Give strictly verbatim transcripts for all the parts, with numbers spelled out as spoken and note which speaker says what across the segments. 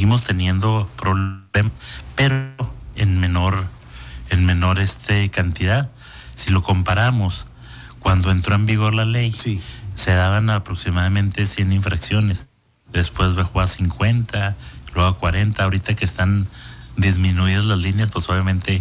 Speaker 1: seguimos teniendo problemas, pero en menor, en menor este cantidad. Si lo comparamos, cuando entró en vigor la ley,
Speaker 2: sí,
Speaker 1: se daban aproximadamente cien infracciones. Después bajó a cincuenta, luego a cuarenta. Ahorita que están disminuidas las líneas, pues obviamente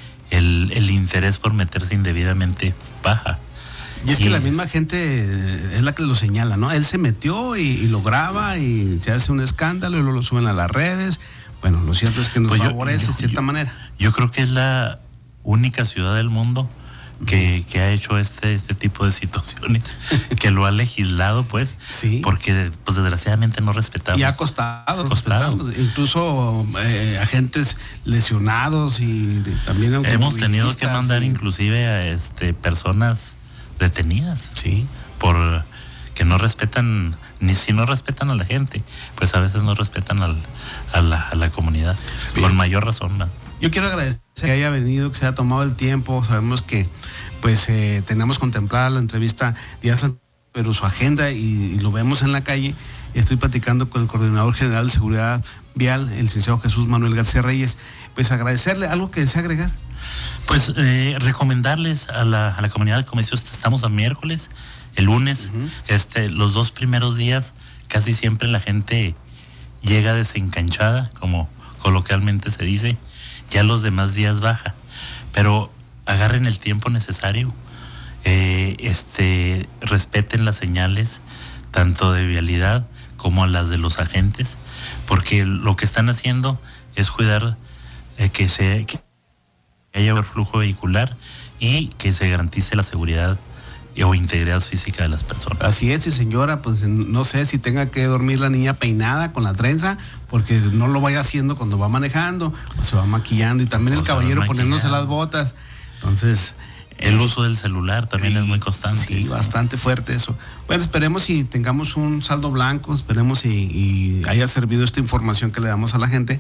Speaker 1: el, el interés por meterse indebidamente baja.
Speaker 2: Y es que y la misma es... gente es la que lo señala, ¿no? Él se metió y, y lo graba y se hace un escándalo y luego lo suben a las redes. Bueno, lo cierto es que nos pues favorece yo, yo, de cierta
Speaker 1: yo,
Speaker 2: manera.
Speaker 1: Yo creo que es la única ciudad del mundo que, que ha hecho este, este tipo de situaciones, que lo ha legislado, pues,
Speaker 2: sí,
Speaker 1: porque pues desgraciadamente no respetamos.
Speaker 2: Y ha costado,
Speaker 1: costado.
Speaker 2: incluso eh, agentes lesionados y de, también
Speaker 1: hemos tenido que mandar y... inclusive a este, personas detenidas,
Speaker 2: sí,
Speaker 1: por que no respetan, ni si no respetan a la gente, pues a veces no respetan al, a, la, a la comunidad. Bien. Con mayor razón, ¿no?
Speaker 2: Yo quiero agradecer que haya venido, que se haya tomado el tiempo. Sabemos que pues eh, tenemos contemplada la entrevista días antes, pero su agenda y, y lo vemos en la calle. Estoy platicando con el Coordinador General de Seguridad Vial, el licenciado Jesús Manuel García Reyes. Pues agradecerle. ¿Algo que desea agregar?
Speaker 1: Pues eh, recomendarles a la, a la comunidad, como dice usted, estamos a miércoles, el lunes, uh-huh. este, los dos primeros días casi siempre la gente llega desencanchada, como coloquialmente se dice. Ya los demás días baja, pero agarren el tiempo necesario, eh, este, respeten las señales tanto de vialidad como a las de los agentes, porque lo que están haciendo es cuidar eh, que, se, que haya flujo vehicular y que se garantice la seguridad o integridad física de las personas.
Speaker 2: Así es, y señora, pues no sé si tenga que dormir la niña peinada con la trenza, porque no lo vaya haciendo cuando va manejando, o se va maquillando, y también o el caballero poniéndose las botas. Entonces,
Speaker 1: el uso del celular también y, es muy constante.
Speaker 2: Sí, bastante fuerte eso. Bueno, esperemos y tengamos un saldo blanco, esperemos y, y haya servido esta información que le damos a la gente,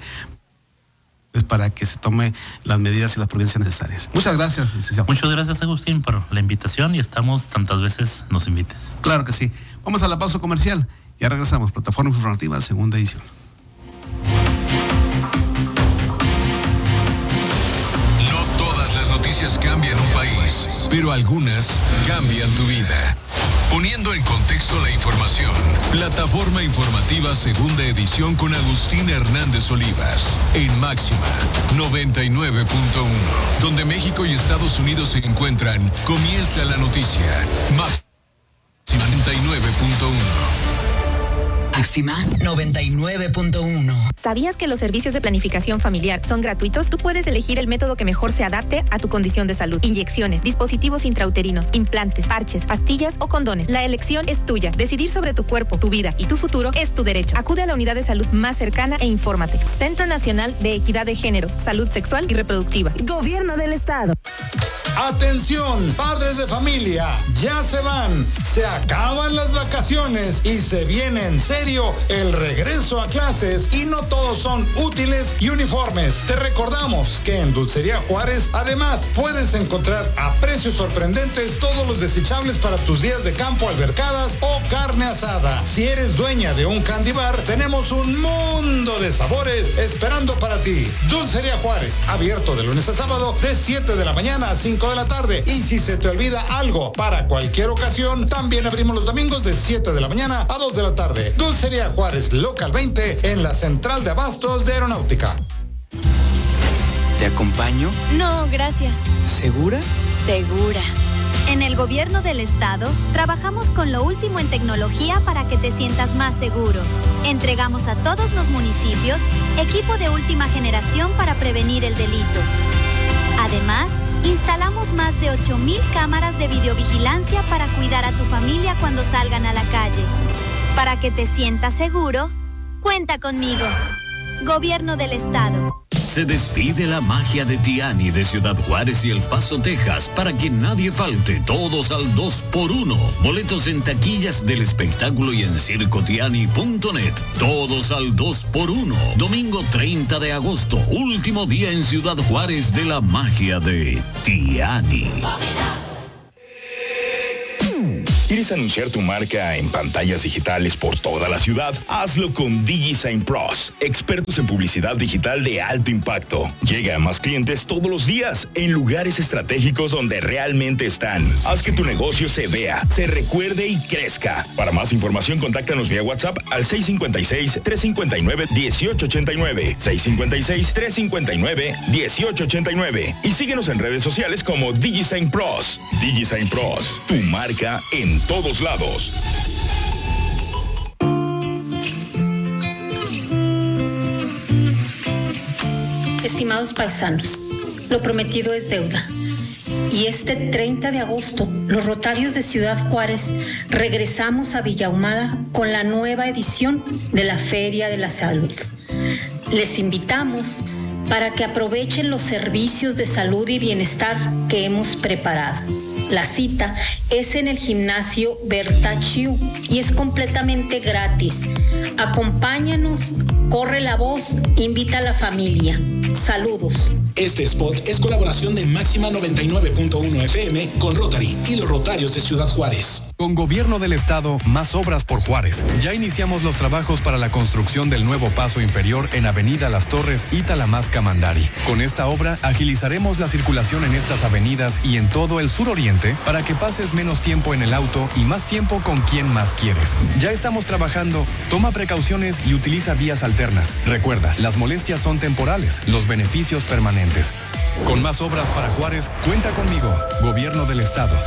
Speaker 2: pues para que se tome las medidas y las providencias necesarias. Muchas gracias, licenciado.
Speaker 1: Muchas gracias, Agustín, por la invitación, y estamos tantas veces nos invites.
Speaker 2: Claro que sí. Vamos a la pausa comercial. Ya regresamos. Plataforma Informativa, segunda edición.
Speaker 3: No todas las noticias cambian un país, pero algunas cambian tu vida. Poniendo en contexto la información, Plataforma Informativa Segunda Edición con Agustín Hernández Olivas, en Máxima noventa y nueve punto uno, donde México y Estados Unidos se encuentran. Comienza la noticia. Máxima noventa y nueve punto uno.
Speaker 4: Máxima noventa y nueve punto uno.
Speaker 5: ¿Sabías que los servicios de planificación familiar son gratuitos? Tú puedes elegir el método que mejor se adapte a tu condición de salud. Inyecciones, dispositivos intrauterinos, implantes, parches, pastillas o condones. La elección es tuya. Decidir sobre tu cuerpo, tu vida y tu futuro es tu derecho. Acude a la unidad de salud más cercana e infórmate. Centro Nacional de Equidad de Género, Salud Sexual y Reproductiva.
Speaker 4: Gobierno del Estado.
Speaker 6: Atención, padres de familia, ya se van, se acaban las vacaciones y se viene en serio el regreso a clases, y no todos son útiles y uniformes. Te recordamos que en Dulcería Juárez además puedes encontrar a precios sorprendentes todos los desechables para tus días de campo, albercadas o carne asada. Si eres dueña de un candy bar, tenemos un mundo de sabores esperando para ti. Dulcería Juárez, abierto de lunes a sábado de siete de la mañana a cinco de la tarde. Y si se te olvida algo para cualquier ocasión, también abrimos los domingos de siete de la mañana a dos de la tarde. Dulcería Juárez, local veinte, en la central de abastos de Aeronáutica.
Speaker 7: ¿Te acompaño?
Speaker 8: No, gracias.
Speaker 7: ¿Segura?
Speaker 8: Segura. En el Gobierno del Estado, trabajamos con lo último en tecnología para que te sientas más seguro. Entregamos a todos los municipios equipo de última generación para prevenir el delito. Además, instalamos más de ocho mil cámaras de videovigilancia para cuidar a tu familia cuando salgan a la calle. Para que te sientas seguro, cuenta conmigo. Gobierno del Estado.
Speaker 9: Se despide la magia de Tiani de Ciudad Juárez y El Paso, Texas, para que nadie falte. Todos al dos por uno. Boletos en taquillas del espectáculo y en circo tiani punto net. Todos al dos por uno. Domingo treinta de agosto, último día en Ciudad Juárez de la magia de Tiani.
Speaker 10: ¿Quieres anunciar tu marca en pantallas digitales por toda la ciudad? Hazlo con DigiSign Pros, expertos en publicidad digital de alto impacto. Llega a más clientes todos los días en lugares estratégicos donde realmente están. Haz que tu negocio se vea, se recuerde y crezca. Para más información, contáctanos vía WhatsApp al seis cinco seis, tres cinco nueve, uno ocho ocho nueve, seis cinco seis, tres cinco nueve, uno ocho ocho nueve y síguenos en redes sociales como DigiSign Pros. DigiSign Pros, tu marca en todos lados.
Speaker 11: Estimados paisanos, lo prometido es deuda. Y este treinta de agosto, los Rotarios de Ciudad Juárez regresamos a Villa Ahumada con la nueva edición de la Feria de la Salud. Les invitamos para que aprovechen los servicios de salud y bienestar que hemos preparado. La cita es en el gimnasio Berta Chiu y es completamente gratis. Acompáñanos, corre la voz, invita a la familia. Saludos.
Speaker 12: Este spot es colaboración de Máxima noventa y nueve punto uno F M con Rotary y los Rotarios de Ciudad Juárez.
Speaker 13: Con Gobierno del Estado, más obras por Juárez. Ya iniciamos los trabajos para la construcción del nuevo paso inferior en Avenida Las Torres y Talamasca-Mandari. Con esta obra, agilizaremos la circulación en estas avenidas y en todo el suroriente para que pases menos tiempo en el auto y más tiempo con quien más quieres. Ya estamos trabajando. Toma precauciones y utiliza vías alternas. Recuerda, las molestias son temporales, los beneficios permanentes. Con más obras para Juárez, cuenta conmigo, Gobierno del Estado.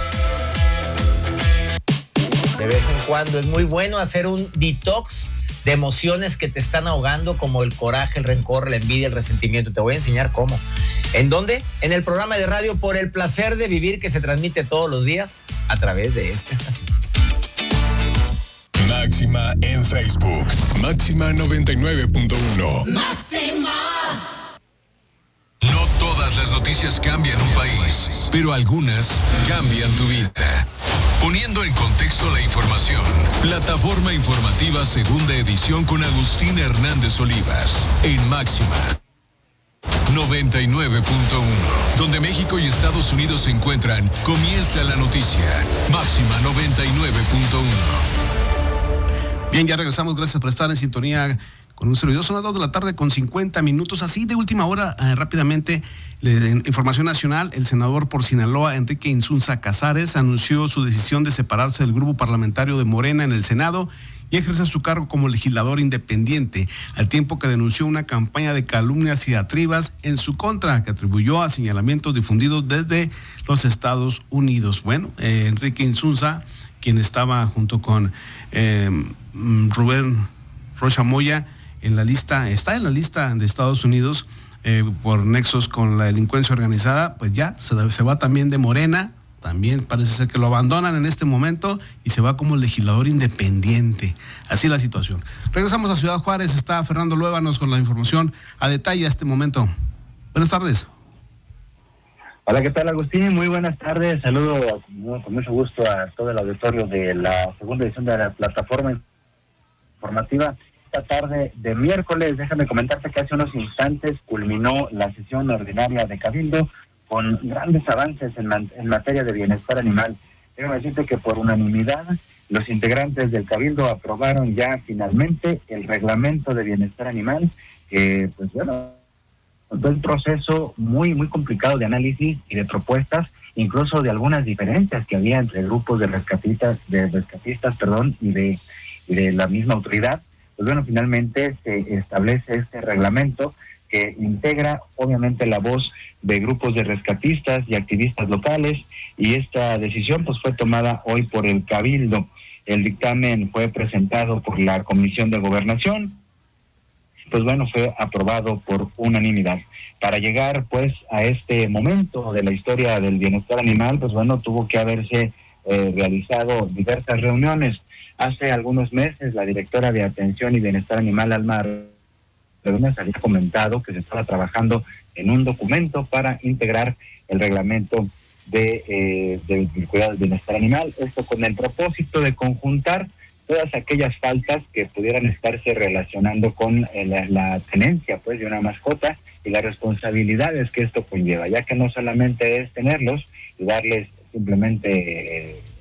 Speaker 14: De vez en cuando es muy bueno hacer un detox de emociones que te están ahogando, como el coraje, el rencor, la envidia, el resentimiento. Te voy a enseñar cómo. ¿En dónde? En el programa de radio Por el Placer de Vivir, que se transmite todos los días a través de esta estación.
Speaker 3: Máxima en Facebook. Máxima noventa y nueve punto uno.
Speaker 15: ¡Máxima!
Speaker 3: No todas las noticias cambian un país, pero algunas cambian tu vida. Poniendo en contexto la información, Plataforma Informativa Segunda Edición con Agustín Hernández Olivas, en Máxima noventa y nueve punto uno. Donde México y Estados Unidos se encuentran, comienza la noticia. Máxima noventa y nueve punto uno.
Speaker 2: Bien, ya regresamos. Gracias por estar en sintonía con un servidor. Son las dos de la tarde con cincuenta minutos. Así de última hora, eh, rápidamente, le, información nacional. El senador por Sinaloa, Enrique Insunza Casares, anunció su decisión de separarse del grupo parlamentario de Morena en el Senado y ejercer su cargo como legislador independiente, al tiempo que denunció una campaña de calumnias y diatribas en su contra, que atribuyó a señalamientos difundidos desde los Estados Unidos. Bueno, eh, Enrique Insunza, quien estaba junto con eh, Rubén Rocha Moya, en la lista, está en la lista de Estados Unidos eh, por nexos con la delincuencia organizada, pues ya se, se va también de Morena, también parece ser que lo abandonan en este momento y se va como legislador independiente. Así la situación. Regresamos a Ciudad Juárez, está Fernando Luébanos con la información a detalle a este momento. Buenas tardes.
Speaker 16: Hola, ¿qué tal, Agustín? Muy buenas tardes. Saludo con mucho gusto a todo el auditorio de la segunda edición de la plataforma informativa. Esta tarde de miércoles, déjame comentarte que hace unos instantes culminó la sesión ordinaria de Cabildo con grandes avances en, man- en materia de bienestar animal. Déjame decirte que por unanimidad los integrantes del Cabildo aprobaron ya finalmente el reglamento de bienestar animal, que pues bueno, fue un proceso muy muy complicado de análisis y de propuestas, incluso de algunas diferencias que había entre grupos de rescatistas, de rescatistas, perdón, y de, y de la misma autoridad. Pues bueno, finalmente se establece este reglamento que integra obviamente la voz de grupos de rescatistas y activistas locales, y esta decisión pues fue tomada hoy por el Cabildo. El dictamen fue presentado por la Comisión de Gobernación, pues bueno, fue aprobado por unanimidad. Para llegar pues a este momento de la historia del bienestar animal, pues bueno, tuvo que haberse eh, realizado diversas reuniones. Hace algunos meses la directora de Atención y Bienestar Animal, Alma Redones, había comentado que se estaba trabajando en un documento para integrar el reglamento de, eh, de, del cuidado del bienestar animal. Esto con el propósito de conjuntar todas aquellas faltas que pudieran estarse relacionando con eh, la, la tenencia pues de una mascota y las responsabilidades que esto conlleva, ya que no solamente es tenerlos y darles simplemente eh,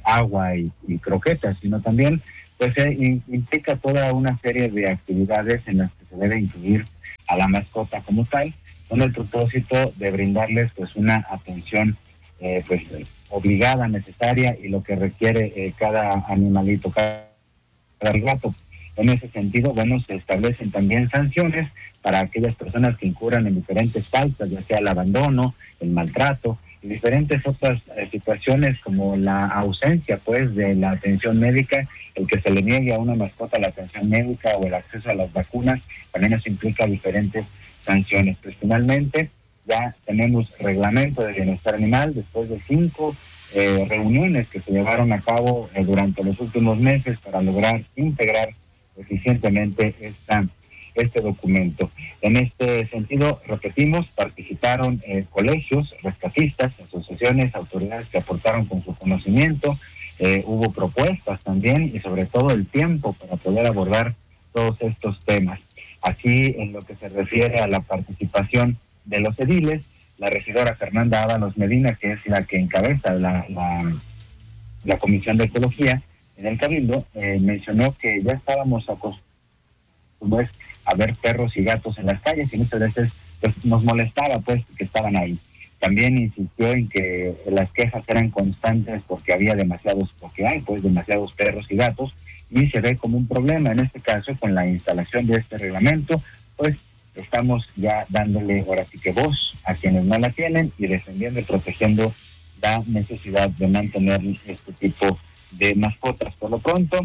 Speaker 16: agua y, y croquetas, sino también pues eh, implica toda una serie de actividades en las que se debe incluir a la mascota como tal, con el propósito de brindarles pues una atención eh, pues obligada, necesaria, y lo que requiere eh, cada animalito, cada, cada gato. En ese sentido, bueno, se establecen también sanciones para aquellas personas que incurran en diferentes faltas, ya sea el abandono, el maltrato y diferentes otras eh, situaciones como la ausencia pues de la atención médica, el que se le niegue a una mascota la atención médica o el acceso a las vacunas. También eso implica diferentes sanciones. Pues finalmente ya tenemos reglamento de bienestar animal después de cinco eh, reuniones que se llevaron a cabo eh, durante los últimos meses para lograr integrar eficientemente esta este documento. En este sentido, repetimos, participaron eh, colegios, rescatistas, asociaciones, autoridades que aportaron con su conocimiento, eh, hubo propuestas también y sobre todo el tiempo para poder abordar todos estos temas. Aquí, en lo que se refiere a la participación de los ediles, la regidora Fernanda Ábalos Medina, que es la que encabeza la, la, la Comisión de Ecología en el Cabildo, eh, mencionó que ya estábamos acostumbrados pues, a ver perros y gatos en las calles y muchas veces pues, nos molestaba pues que estaban ahí. También insistió en que las quejas eran constantes porque había demasiados, porque hay pues demasiados perros y gatos, y se ve como un problema. En este caso, con la instalación de este reglamento, pues estamos ya dándole ahora sí que voz a quienes no la tienen y defendiendo y protegiendo la necesidad de mantener este tipo de mascotas. Por lo pronto,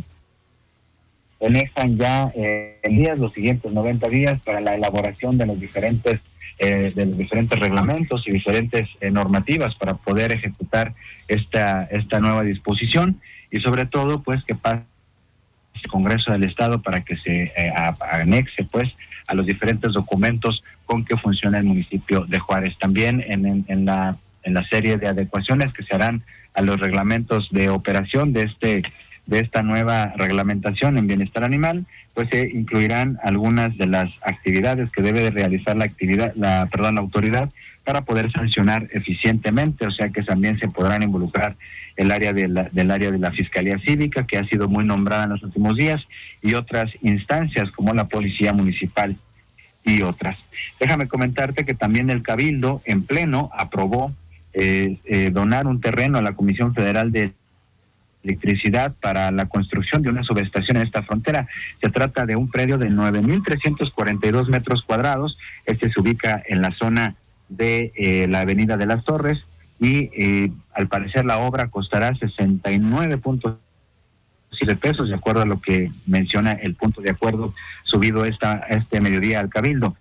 Speaker 16: anexan ya eh, en días, los siguientes noventa días para la elaboración de los diferentes eh, de los diferentes reglamentos y diferentes eh, normativas para poder ejecutar esta esta nueva disposición, y sobre todo pues que pase el Congreso del Estado para que se eh, a, anexe pues a los diferentes documentos con que funciona el municipio de Juárez. También en, en, en la en la serie de adecuaciones que se harán a los reglamentos de operación de este de esta nueva reglamentación en bienestar animal, pues se incluirán algunas de las actividades que debe de realizar la actividad, la perdón, la autoridad para poder sancionar eficientemente, o sea que también se podrán involucrar el área de la, del área de la Fiscalía Cívica, que ha sido muy nombrada en los últimos días, y otras instancias como la Policía Municipal y otras. Déjame comentarte que también el Cabildo en pleno aprobó eh, eh, donar un terreno a la Comisión Federal de Electricidad para la construcción de una subestación en esta frontera. Se trata de un predio de nueve mil trescientos cuarenta y dos metros cuadrados. Este se ubica en la zona de eh, la Avenida de las Torres y eh, al parecer la obra costará sesenta y nueve punto siete pesos, de acuerdo a lo que menciona el punto de acuerdo subido esta este mediodía al Cabildo.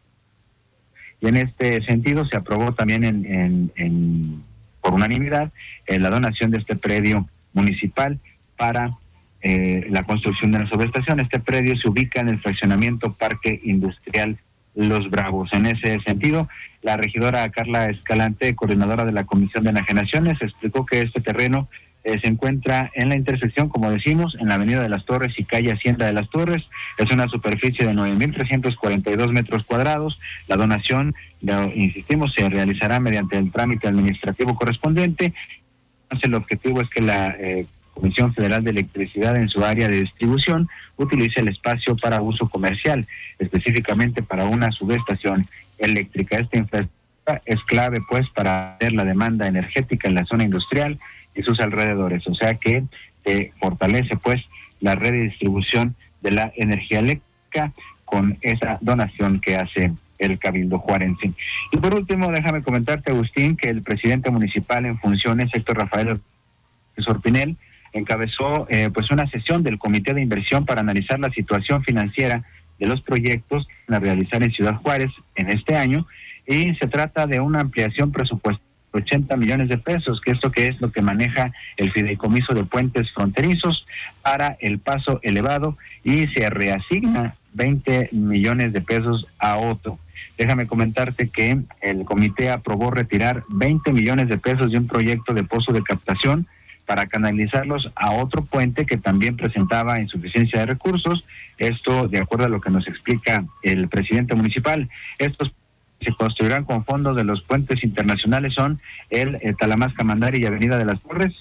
Speaker 16: Y en este sentido se aprobó también en, en, en por unanimidad eh, la donación de este predio municipal para eh, la construcción de la subestación. Este predio se ubica en el fraccionamiento Parque Industrial Los Bravos. En ese sentido, la regidora Carla Escalante, coordinadora de la Comisión de Enajenaciones, explicó que este terreno eh, se encuentra en la intersección, como decimos, en la Avenida de las Torres y calle Hacienda de las Torres. Es una superficie de nueve mil trescientos cuarenta y dos metros cuadrados. La donación, lo, insistimos, se realizará mediante el trámite administrativo correspondiente. El objetivo es que la eh, Comisión Federal de Electricidad en su área de distribución utilice el espacio para uso comercial, específicamente para una subestación eléctrica. Esta infraestructura es clave pues para ver la demanda energética en la zona industrial y sus alrededores, o sea que eh, fortalece pues la red de distribución de la energía eléctrica con esa donación que hace el Cabildo Juarense. Y por último, déjame comentarte, Agustín, que el presidente municipal en funciones, Héctor Rafael Sorpinel, encabezó eh, pues una sesión del Comité de Inversión para analizar la situación financiera de los proyectos a realizar en Ciudad Juárez en este año, y se trata de una ampliación presupuestaria de ochenta millones de pesos, que esto que es lo que maneja el fideicomiso de puentes fronterizos para el paso elevado, y se reasigna veinte millones de pesos a otro. Déjame comentarte que el comité aprobó retirar veinte millones de pesos de un proyecto de pozo de captación para canalizarlos a otro puente que también presentaba insuficiencia de recursos. Esto de acuerdo a lo que nos explica el presidente municipal. Estos se construirán con fondos de los puentes internacionales son el eh, Talamasca Mandari y Avenida de las Torres.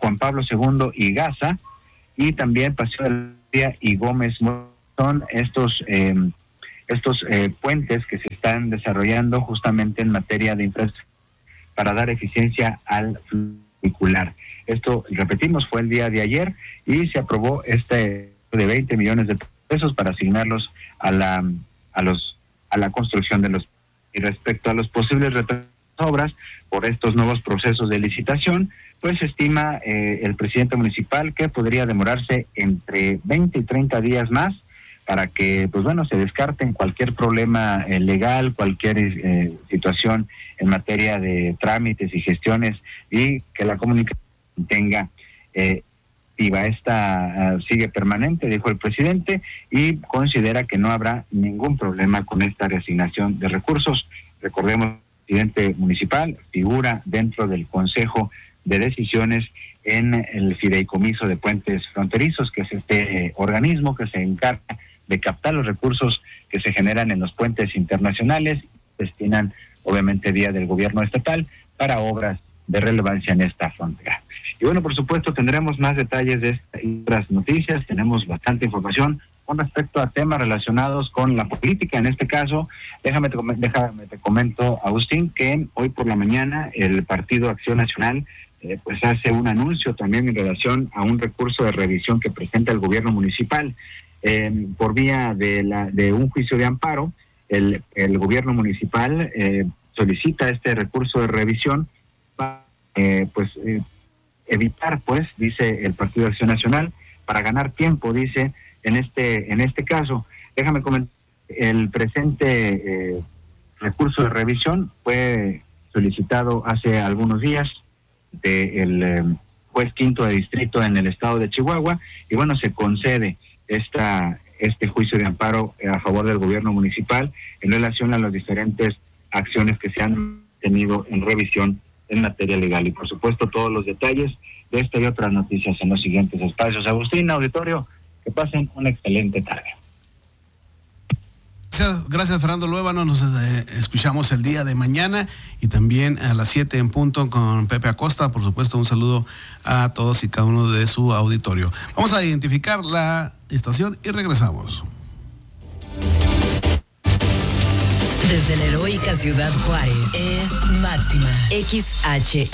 Speaker 16: Juan Pablo segundo y Gaza, y también Paseo de la Gloria y Gómez. Son estos eh, estos eh, puentes que se están desarrollando justamente en materia de infraestructura para dar eficiencia al vehicular. Esto, repetimos, fue el día de ayer y se aprobó este de veinte millones de pesos para asignarlos a la a los a la construcción de los. Y respecto a los posibles retrasos de obras por estos nuevos procesos de licitación, pues estima eh, el presidente municipal que podría demorarse entre veinte y treinta días más para que, pues bueno, se descarten cualquier problema eh, legal, cualquier eh, situación en materia de trámites y gestiones, y que la comunicación tenga eh, activa. Esta uh, sigue permanente, dijo el presidente, y considera que no habrá ningún problema con esta reasignación de recursos. Recordemos, el presidente municipal figura dentro del Consejo de Decisiones en el Fideicomiso de Puentes Fronterizos, que es este eh, organismo que se encarga de captar los recursos que se generan en los puentes internacionales, destinan obviamente vía del gobierno estatal para obras de relevancia en esta frontera. Y bueno, por supuesto, tendremos más detalles de estas y otras noticias. Tenemos bastante información con respecto a temas relacionados con la política. En este caso, déjame te, déjame te comento, Agustín, que hoy por la mañana el Partido Acción Nacional eh, pues hace un anuncio también en relación a un recurso de revisión que presenta el gobierno municipal. Eh, por vía de, la, de un juicio de amparo, el, el gobierno municipal eh, solicita este recurso de revisión para eh, pues, eh, evitar, pues, dice el Partido Acción Nacional, para ganar tiempo, dice, en este en este caso. Déjame comentar, el presente eh, recurso de revisión fue solicitado hace algunos días del eh, juez quinto de distrito en el estado de Chihuahua, y bueno, se concede esta este juicio de amparo a favor del gobierno municipal en relación a las diferentes acciones que se han tenido en revisión en materia legal. Y por supuesto todos los detalles de esta y otras noticias en los siguientes espacios. Agustín, auditorio, que pasen una excelente tarde.
Speaker 2: Gracias, gracias Fernando Luébano. Nos eh, escuchamos el día de mañana y también a las siete en punto con Pepe Acosta. Por supuesto, un saludo a todos y cada uno de su auditorio. Vamos a identificar la estación y regresamos.
Speaker 4: Desde la heroica Ciudad Juárez es Máxima X H